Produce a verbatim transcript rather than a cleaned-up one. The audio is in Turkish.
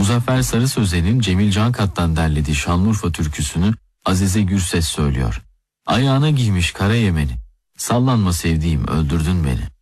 Muzaffer Sarı Sözen'in Cemil Cankat'tan derlediği Şanlıurfa türküsünü Azize Gürses söylüyor. Ayağına giymiş kara yemeni, sallanma sevdiğim öldürdün beni.